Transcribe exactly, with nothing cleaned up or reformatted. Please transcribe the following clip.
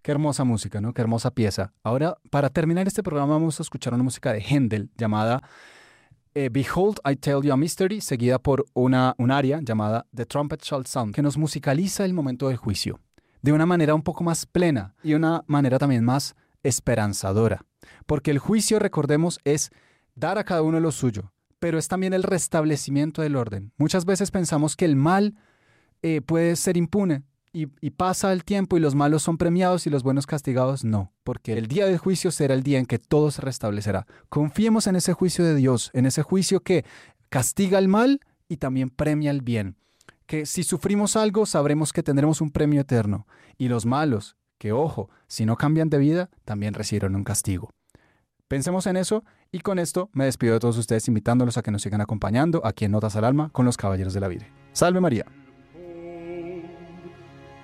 Qué hermosa música, ¿no? Qué hermosa pieza. Ahora, para terminar este programa, vamos a escuchar una música de Händel llamada eh, Behold, I Tell You a Mystery, seguida por una, un aria llamada The Trumpet Shall Sound, que nos musicaliza el momento del juicio de una manera un poco más plena y una manera también más esperanzadora. Porque el juicio, recordemos, es dar a cada uno lo suyo, pero es también el restablecimiento del orden. Muchas veces pensamos que el mal eh, puede ser impune y, y pasa el tiempo y los malos son premiados y los buenos castigados. No, porque el día del juicio será el día en que todo se restablecerá. Confiemos en ese juicio de Dios, en ese juicio que castiga el mal y también premia el bien. Que si sufrimos algo, sabremos que tendremos un premio eterno. Y los malos, que ojo, si no cambian de vida, también recibirán un castigo. Pensemos en eso y con esto me despido de todos ustedes invitándolos a que nos sigan acompañando aquí en Notas al Alma con los Caballeros de la Vida. ¡Salve María!